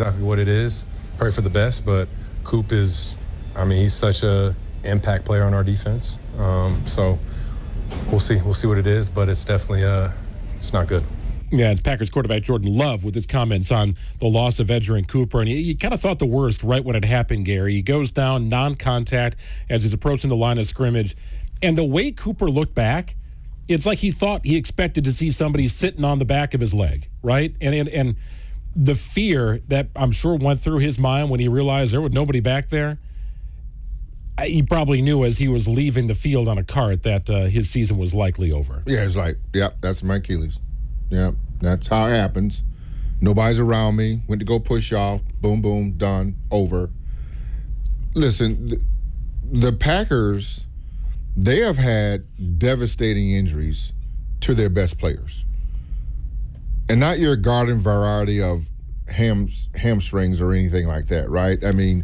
exactly what it is. Pray for the best, but Coop is, he's such a impact player on our defense. So we'll see what it is, but it's definitely it's not good. Yeah, it's Packers quarterback Jordan Love with his comments on the loss of Edgerrin Cooper. And you kind of thought the worst right when it happened, Gary. He goes down, non-contact, as he's approaching the line of scrimmage. And the way Cooper looked back, it's like he expected to see somebody sitting on the back of his leg, right? And the fear that I'm sure went through his mind when he realized there was nobody back there, he probably knew as he was leaving the field on a cart that his season was likely over. Yeah, it's like, that's my Achilles. Yeah, that's how it happens. Nobody's around me. Went to go push off. Boom, boom, done, over. Listen, the Packers, they have had devastating injuries to their best players. And not your garden variety of hamstrings or anything like that, right?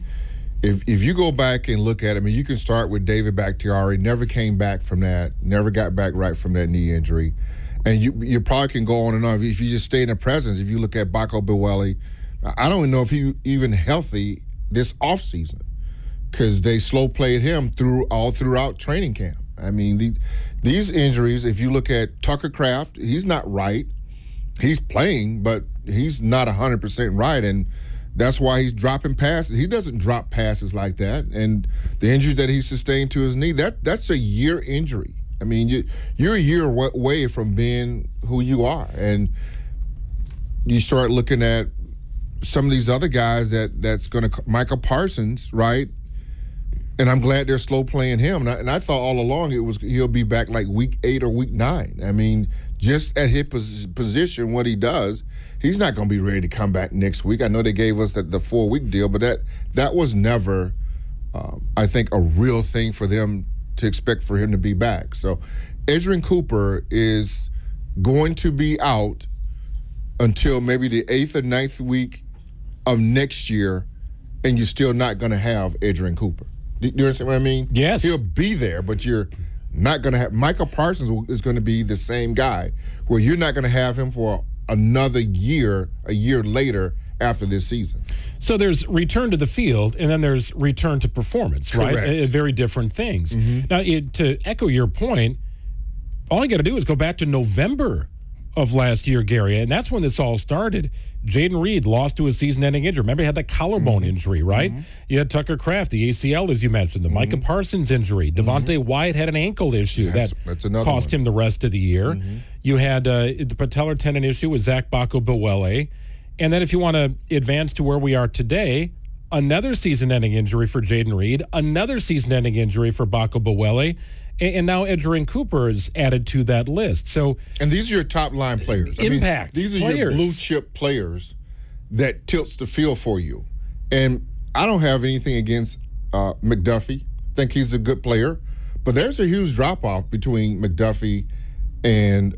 If you go back and look at it, you can start with David Bakhtiari, never came back from that, never got back right from that knee injury. And you probably can go on and on. If you just stay in the presence, if you look at Bako Bwele, I don't even know if he even healthy this offseason because they slow played him all throughout training camp. These injuries, if you look at Tucker Kraft, he's not right. He's playing, but he's not 100% right, and that's why he's dropping passes. He doesn't drop passes like that. And the injury that he sustained to his knee, that's a year injury. You're a year away from being who you are. And you start looking at some of these other guys that's going to – Michael Parsons, right? And I'm glad they're slow playing him. And I thought all along he'll be back like week 8 or week 9. Just at his position, what he does, he's not going to be ready to come back next week. I know they gave us the 4-week deal, but that was never, I think, a real thing for them to expect for him to be back. So Edgerrin Cooper is going to be out until maybe the 8th or 9th week of next year, and you're still not going to have Edgerrin Cooper. Do you understand what I mean? Yes. He'll be there, but you're not going to have – Michael Parsons is going to be the same guy where you're not going to have him for another year, a year later after this season. So there's return to the field, and then there's return to performance, right? Correct. Very different things. Mm-hmm. Now, to echo your point, all you got to do is go back to November of last year, Gary, and that's when this all started. Jayden Reed lost to a season-ending injury. Remember, he had that collarbone injury, right? Mm-hmm. You had Tucker Kraft, the ACL, as you mentioned, the Micah Parsons injury. Devontae Wyatt had an ankle issue that cost him the rest of the year. Mm-hmm. You had the patellar tendon issue with Zach Bako Bwele. And then if you want to advance to where we are today, another season-ending injury for Jayden Reed, another season-ending injury for Bako Bwele, and now Edgerrin Cooper is added to that list. And these are your top-line players. Impact these are players. Your blue-chip players that tilts the field for you. And I don't have anything against McDuffie. I think he's a good player. But there's a huge drop-off between McDuffie and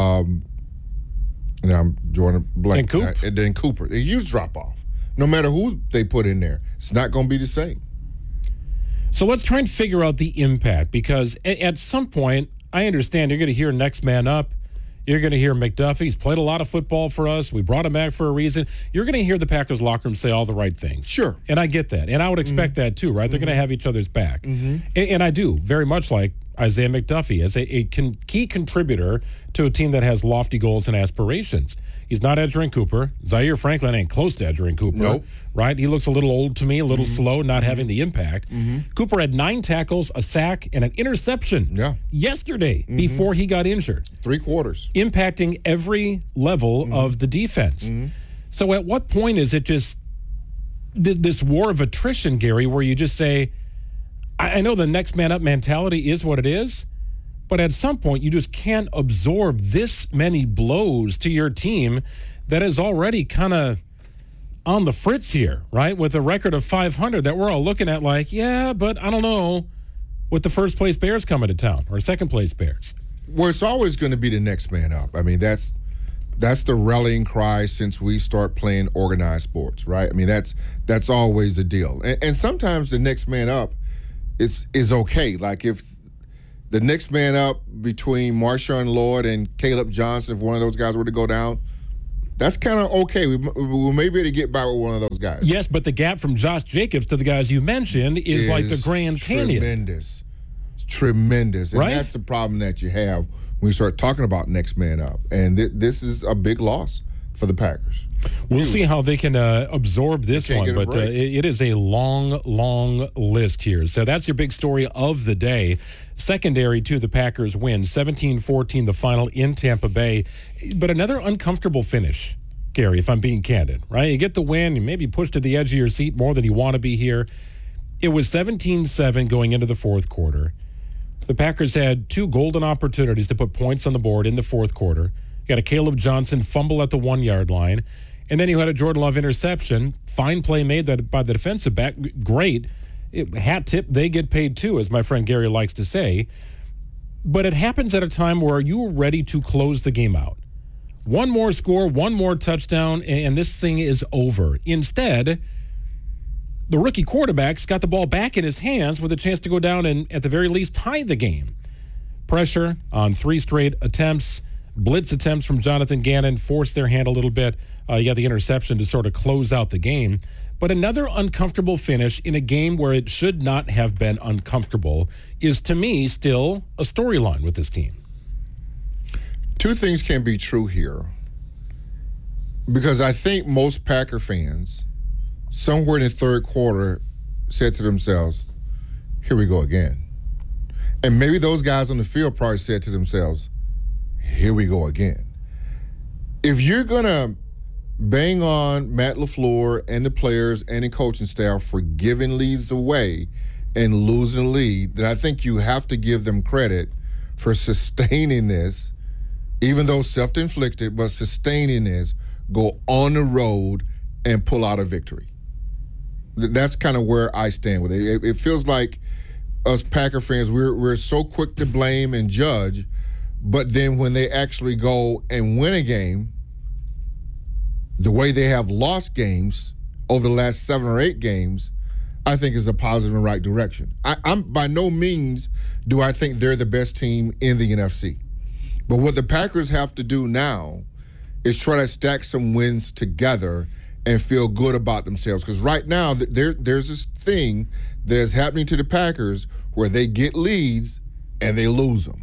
I'm drawing a blank. And then Cooper. A huge drop-off. No matter who they put in there, it's not going to be the same. So let's try and figure out the impact, because at some point, I understand you're going to hear next man up. You're going to hear McDuffie. He's played a lot of football for us. We brought him back for a reason. You're going to hear the Packers locker room say all the right things. Sure. And I get that. And I would expect that too, right? They're going to have each other's back. And I do, very much like Isaiah McDuffie, as a key contributor to a team that has lofty goals and aspirations. He's not Edgerrin Cooper. Zaire Franklin ain't close to Edgerrin Cooper. Nope. Right? He looks a little old to me, a little slow, not having the impact. Cooper had 9 tackles, a sack, and an interception yesterday before he got injured. 3 quarters. Impacting every level of the defense. So at what point is it just this war of attrition, Gary, where you just say, I know the next man up mentality is what it is, but at some point you just can't absorb this many blows to your team that is already kind of on the fritz here, right? With a record of 500 that we're all looking at like, yeah, but I don't know, with the first place Bears coming to town or second place Bears. Well, it's always going to be the next man up. I mean, that's the rallying cry since we start playing organized sports, right? I mean, that's always the deal. And sometimes the next man up is okay. Like if the next man up between Marshawn Lloyd and Caleb Johnson, if one of those guys were to go down, That's kind of okay. We may be able to get by with one of those guys. Yes, but the gap from Josh Jacobs to the guys you mentioned is like the Grand Canyon. Tremendous. It's tremendous. And Right? that's the problem that you have when you start talking about next man up. And this is a big loss for the Packers. We'll see how they can absorb this Can't one, get a but break. it is a long, long list here. So that's your big story of the day. Secondary to the Packers win, 17-14 the final in Tampa Bay. But another uncomfortable finish, Gary, if I'm being candid, right? You get the win, you maybe push to the edge of your seat more than you want to be here. It was 17-7 going into the fourth quarter. The Packers had two golden opportunities to put points on the board in the fourth quarter. You got a Caleb Johnson fumble at the 1-yard line. And then you had a Jordan Love interception. Fine play made by the defensive back. Great. Hat tip, they get paid too, as my friend Gary likes to say. But it happens at a time where you were ready to close the game out. One more score, one more touchdown, and this thing is over. Instead, the rookie quarterback's got the ball back in his hands with a chance to go down and, at the very least, tie the game. Pressure on 3 straight attempts. Blitz attempts from Jonathan Gannon forced their hand a little bit. You got the interception to sort of close out the game. But another uncomfortable finish in a game where it should not have been uncomfortable is, to me, still a storyline with this team. Two things can be true here. Because I think most Packer fans, somewhere in the third quarter, said to themselves, here we go again. And maybe those guys on the field probably said to themselves, here we go again. If you're going to bang on Matt LaFleur and the players and the coaching staff for giving leads away and losing a lead, then I think you have to give them credit for sustaining this, even though self-inflicted, but sustaining this, go on the road and pull out a victory. That's kind of where I stand with it. It feels like us Packer fans, we're so quick to blame and judge, but then when they actually go and win a game, the way they have lost games over the last 7 or 8 games, I think is a positive and right direction. I'm by no means do I think they're the best team in the NFC. But what the Packers have to do now is try to stack some wins together and feel good about themselves. Because right now, there's this thing that is happening to the Packers where they get leads and they lose them.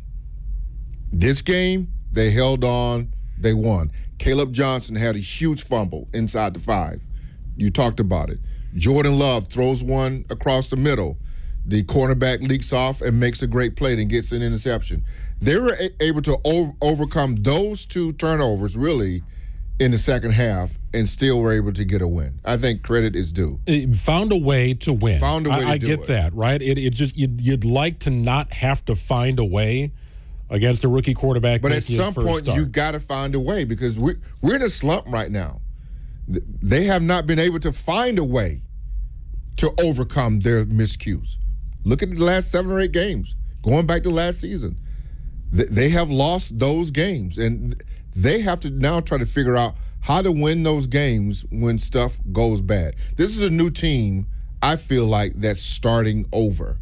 This game, they held on, they won. Caleb Johnson had a huge fumble inside the 5. You talked about it. Jordan Love throws one across the middle. The cornerback leaks off and makes a great play and gets an interception. They were able to overcome those 2 turnovers, really, in the second half and still were able to get a win. I think credit is due. Found a way to win. Found a way to do I get it. that, right? It just you'd like to not have to find a way against a rookie quarterback. But at making his some first point, start. you got to find a way because we're in a slump right now. They have not been able to find a way to overcome their miscues. Look at the last 7 or 8 games, going back to last season. They have lost those games, and they have to now try to figure out how to win those games when stuff goes bad. This is a new team, I feel like, that's starting over.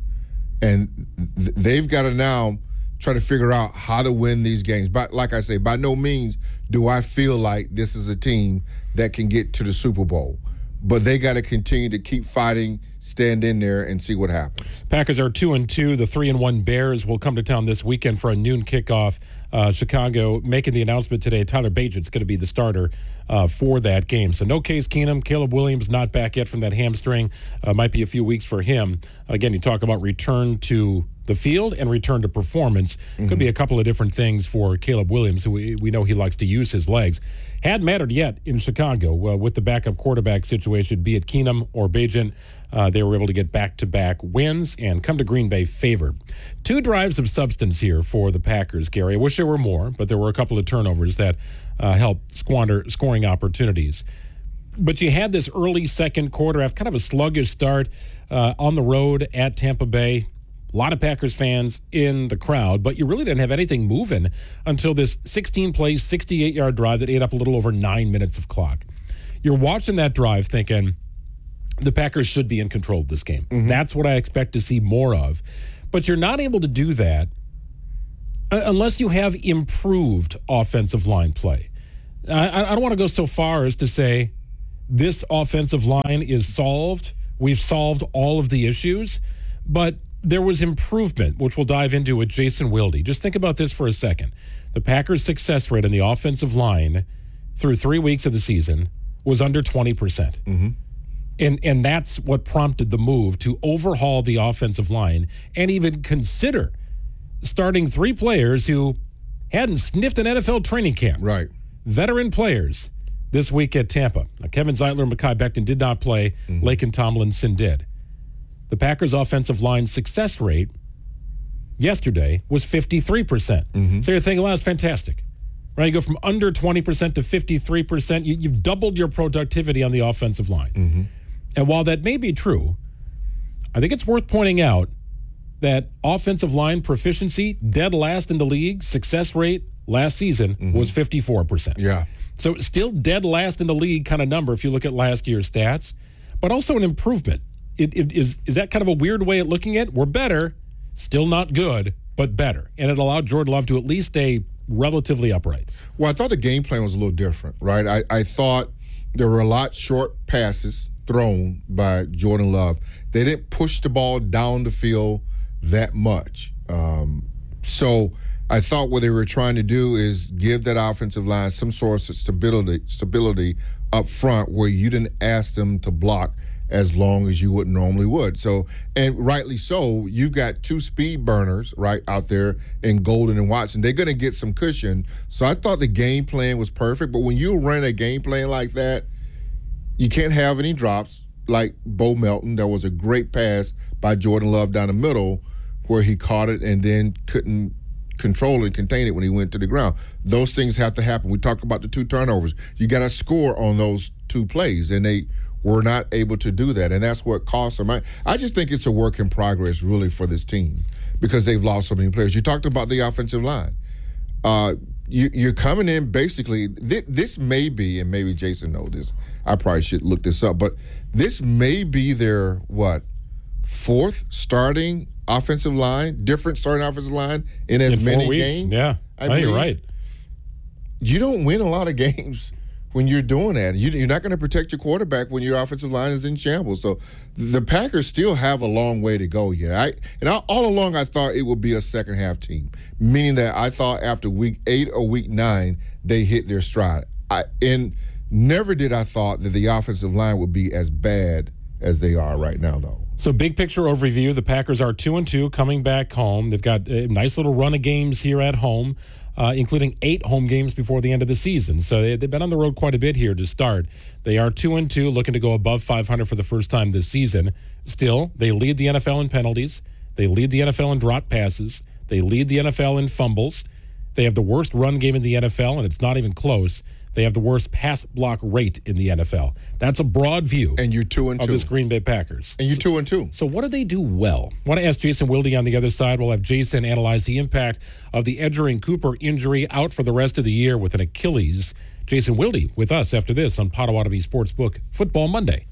And they've got to now try to figure out how to win these games. But like I say, by no means do I feel like this is a team that can get to the Super Bowl. But they got to continue to keep fighting, stand in there, and see what happens. Packers are 2-2. The 3-1 Bears will come to town this weekend for a noon kickoff. Chicago making the announcement today. Tyler Bagent's going to be the starter for that game. So no Case Keenum. Caleb Williams not back yet from that hamstring. Might be a few weeks for him. Again, you talk about return to the field and return to performance. Could be a couple of different things for Caleb Williams, who we know he likes to use his legs. Hadn't mattered yet in Chicago with the backup quarterback situation, be it Keenum or Bagent. They were able to get back-to-back wins and come to Green Bay favored. 2 drives of substance here for the Packers, Gary. I wish there were more, but there were a couple of turnovers that helped squander scoring opportunities. But you had this early second quarter after kind of a sluggish start on the road at Tampa Bay. A lot of Packers fans in the crowd, but you really didn't have anything moving until this 16-play, 68-yard drive that ate up a little over 9 minutes of clock. You're watching that drive thinking the Packers should be in control of this game. That's what I expect to see more of. But you're not able to do that unless you have improved offensive line play. I don't want to go so far as to say this offensive line is solved. We've solved all of the issues, but there was improvement, which we'll dive into with Jason Wilde. Just think about this for a second. The Packers' success rate on the offensive line through 3 weeks of the season was under 20%. Mm-hmm. And that's what prompted the move to overhaul the offensive line and even consider starting 3 players who hadn't sniffed an NFL training camp. Right. Veteran players this week at Tampa. Now, Kevin Zeitler and Mekhi Becton did not play. Mm-hmm. Laken Tomlinson did. The Packers' offensive line success rate yesterday was 53%. Mm-hmm. So you're thinking, well, that's fantastic. Right? You go from under 20% to 53%. You've doubled your productivity on the offensive line. Mm-hmm. And while that may be true, I think it's worth pointing out that offensive line proficiency, dead last in the league, success rate last season was 54%. Yeah. So it's still dead last in the league kind of number if you look at last year's stats, but also an improvement. Is that kind of a weird way of looking at it? We're better, still not good, but better. And it allowed Jordan Love to at least stay relatively upright. Well, I thought the game plan was a little different, right? I thought there were a lot short passes thrown by Jordan Love. They didn't push the ball down the field that much. So I thought what they were trying to do is give that offensive line some sort of stability up front where you didn't ask them to block as long as you would normally would. So, and rightly so, you've got 2 speed burners right out there in Golden and Watson. They're going to get some cushion. So I thought the game plan was perfect. But when you run a game plan like that, you can't have any drops like Bo Melton. That was a great pass by Jordan Love down the middle where he caught it and then couldn't control it, contain it when he went to the ground. Those things have to happen. We talk about the 2 turnovers. You got to score on those 2 plays, and they were not able to do that, and that's what cost them. I just think it's a work in progress, really, for this team because they've lost so many players. You talked about the offensive line. You're coming in basically. This may be, and maybe Jason knows this. I probably should look this up, but this may be their 4th starting offensive line, different starting offensive line in as many 4 weeks. games. Yeah, you're right. You don't win a lot of games when you're doing that. You're not going to protect your quarterback when your offensive line is in shambles. So the Packers still have a long way to go yet. All along I thought it would be a second half team, meaning that I thought after week 8 or week 9 they hit their stride. And never did I thought that the offensive line would be as bad as they are right now, though. So big picture overview, the Packers are 2-2 coming back home. They've got a nice little run of games here at home, including 8 home games before the end of the season. So they've been on the road quite a bit here to start. They are 2-2, looking to go above 500 for the first time this season. Still, they lead the NFL in penalties. They lead the NFL in drop passes. They lead the NFL in fumbles. They have the worst run game in the NFL, and it's not even close. They have the worst pass block rate in the NFL. That's a broad view. And you're 2-2 of this Green Bay Packers. And you're 2-2. So what do they do well? I want to ask Jason Wilde on the other side. We'll have Jason analyze the impact of the Edgerrin Cooper injury, out for the rest of the year with an Achilles. Jason Wilde with us after this on Potawatomi Sportsbook Football Monday.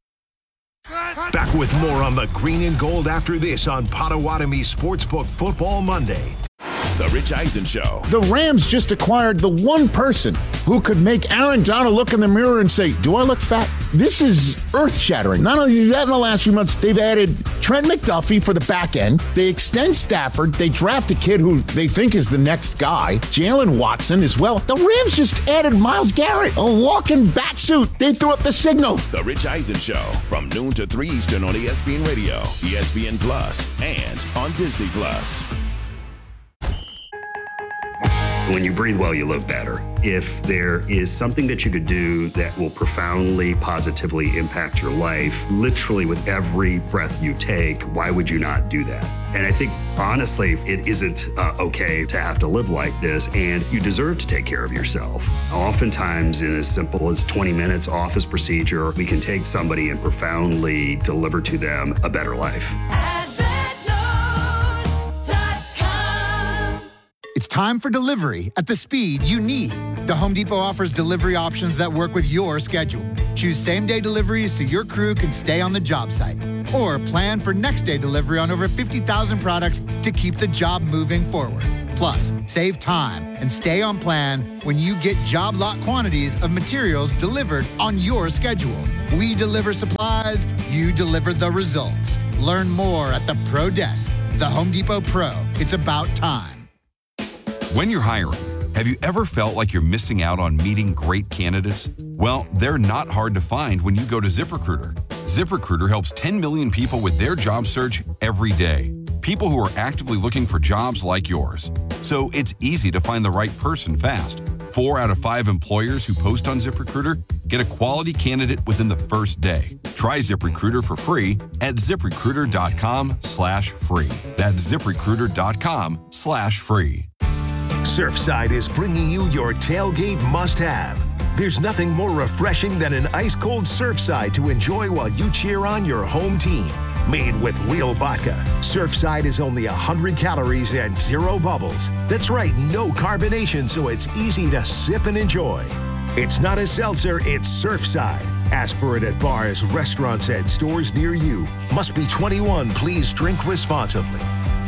Back with more on the Green and Gold after this on Potawatomi Sportsbook Football Monday. The Rich Eisen Show. The Rams just acquired the one person who could make Aaron Donald look in the mirror and say, do I look fat? This is earth-shattering. Not only do that in the last few months, they've added Trent McDuffie for the back end. They extend Stafford. They draft a kid who they think is the next guy, Jalen Watson as well. The Rams just added Myles Garrett, a walking bat suit. They threw up the signal. The Rich Eisen Show from noon to 3 Eastern on ESPN Radio, ESPN Plus, and on Disney Plus. When you breathe well, you live better. If there is something that you could do that will profoundly, positively impact your life, literally with every breath you take, why would you not do that? And I think, honestly, it isn't okay to have to live like this, and you deserve to take care of yourself. Oftentimes, in as simple as 20 minutes office procedure, we can take somebody and profoundly deliver to them a better life. It's time for delivery at the speed you need. The Home Depot offers delivery options that work with your schedule. Choose same-day deliveries so your crew can stay on the job site. or plan for next day delivery on over 50,000 products to keep the job moving forward. Plus, save time and stay on plan when you get job lot quantities of materials delivered on your schedule. We deliver supplies, you deliver the results. Learn more at the Pro Desk. The Home Depot Pro. It's about time. When you're hiring, have you ever felt like you're missing out on meeting great candidates? Well, they're not hard to find when you go to ZipRecruiter. ZipRecruiter helps 10 million people with their job search every day. People who are actively looking for jobs like yours. So it's easy to find the right person fast. 4 out of 5 employers who post on ZipRecruiter get a quality candidate within the first day. Try ZipRecruiter for free at ZipRecruiter.com/free. That's ZipRecruiter.com/free. Surfside is bringing you your tailgate must-have. There's nothing more refreshing than an ice-cold Surfside to enjoy while you cheer on your home team. Made with real vodka, Surfside is only 100 calories and 0 bubbles. That's right, no carbonation, so it's easy to sip and enjoy. It's not a seltzer, it's Surfside. Ask for it at bars, restaurants, and stores near you. Must be 21. Please drink responsibly.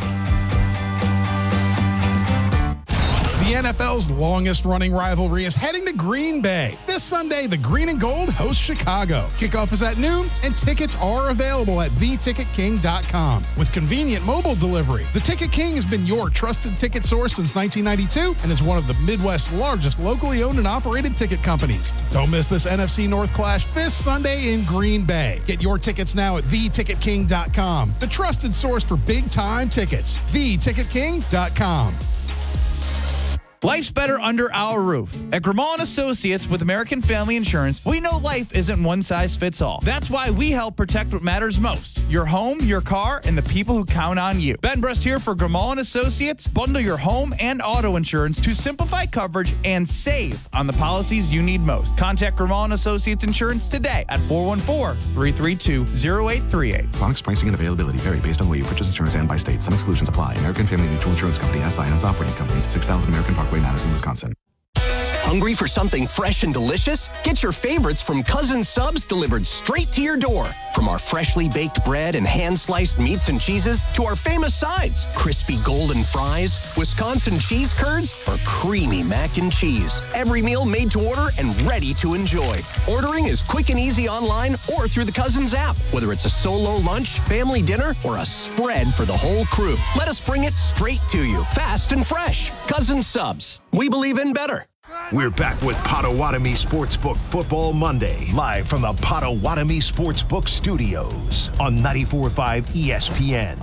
The NFL's longest-running rivalry is heading to Green Bay. This Sunday, the Green and Gold host Chicago. Kickoff is at noon, and tickets are available at theticketking.com with convenient mobile delivery. The Ticket King has been your trusted ticket source since 1992 and is one of the Midwest's largest locally owned and operated ticket companies. Don't miss this NFC North clash this Sunday in Green Bay. Get your tickets now at theticketking.com, the trusted source for big-time tickets. theticketking.com. Life's better under our roof. At Grimal & Associates with American Family Insurance, we know life isn't one size fits all. That's why we help protect what matters most: your home, your car, and the people who count on you. Ben Brest here for Grimal & Associates. Bundle your home and auto insurance to simplify coverage and save on the policies you need most. Contact Grimal & Associates Insurance today at 414-332-0838. Products, pricing, and availability vary based on where you purchase insurance and by state. Some exclusions apply. American Family Mutual Insurance Company, SI, and its operating companies, 6000 American Parkway, Madison, Wisconsin. Hungry for something fresh and delicious? Get your favorites from Cousin Subs delivered straight to your door. From our freshly baked bread and hand-sliced meats and cheeses to our famous sides, crispy golden fries, Wisconsin cheese curds, or creamy mac and cheese. Every meal made to order and ready to enjoy. Ordering is quick and easy online or through the Cousins app. Whether it's a solo lunch, family dinner, or a spread for the whole crew, let us bring it straight to you, fast and fresh. Cousin Subs. We believe in better. We're back with Potawatomi Sportsbook Football Monday, live from the Potawatomi Sportsbook Studios on 94.5 ESPN.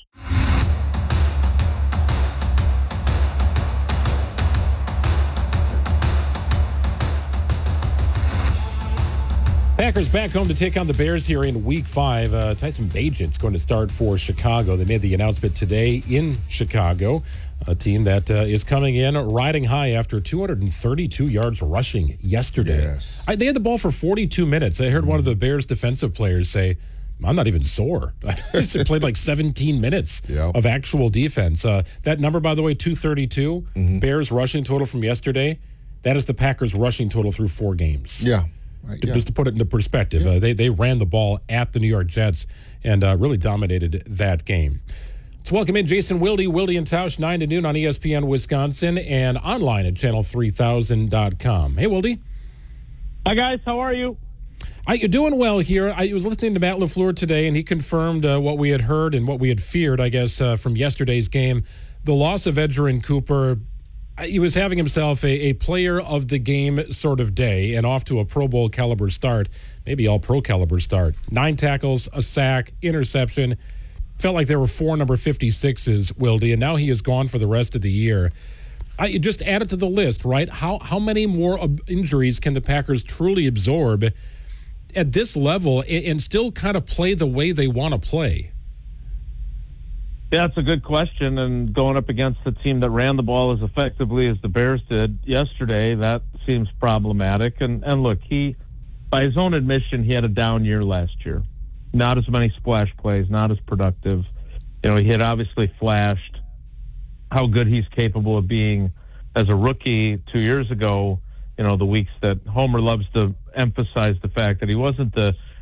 Packers back home to take on the Bears here in Week 5. Tyson Bagent's going to start for Chicago. They made the announcement today in Chicago, a team that is coming in riding high after 232 yards rushing yesterday. Yes. They had the ball for 42 minutes. I heard one of the Bears defensive players say, I'm not even sore. They played like 17 minutes of actual defense. That number, by the way, 232, Bears rushing total from yesterday, that is the Packers rushing total through 4 games. Yeah. Just to put it into perspective, they ran the ball at the New York Jets and really dominated that game. Let's welcome in Jason Wilde and Tausch, 9 to noon on ESPN Wisconsin and online at channel3000.com. Hey, Wilde. Hi, guys. How are you? You're doing well here. I was listening to Matt LaFleur today, and he confirmed what we had heard and what we had feared, I guess, from yesterday's game. The loss of Edgerrin Cooper. He was having himself a player of the game sort of day and off to a Pro Bowl caliber start, maybe all pro caliber start. 9 tackles, a sack, interception. Felt like there were 4 number 56s, Wilde, and now he is gone for the rest of the year. You just add it to the list, right? How many more injuries can the Packers truly absorb at this level and still kind of play the way they want to play? Yeah, it's a good question. And going up against a team that ran the ball as effectively as the Bears did yesterday, that seems problematic. And look, by his own admission, he had a down year last year. Not as many splash plays, not as productive. He had obviously flashed how good he's capable of being as a rookie 2 years ago. The weeks that Homer loves to emphasize the fact that he wasn't the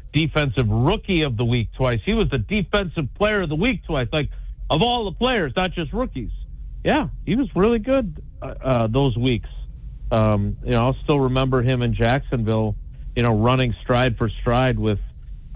defensive rookie of the week twice. He was the defensive player of the week twice. Like, of all the players, not just rookies. Yeah, he was really good those weeks. I'll still remember him in Jacksonville, running stride for stride with